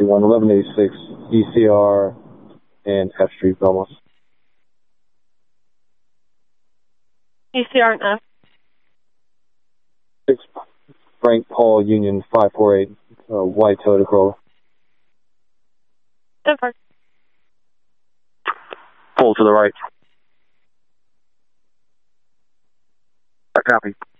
51, 1186, ECR, and F Street, Belmont. ECR and F. 6 Frank Paul Union 548, white Toyota Corolla. Denver. Pull to the right. I copy.